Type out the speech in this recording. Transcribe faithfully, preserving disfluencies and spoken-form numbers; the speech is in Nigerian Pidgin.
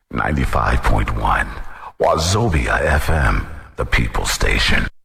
ninety-five point one Wazobia F M, the People Station.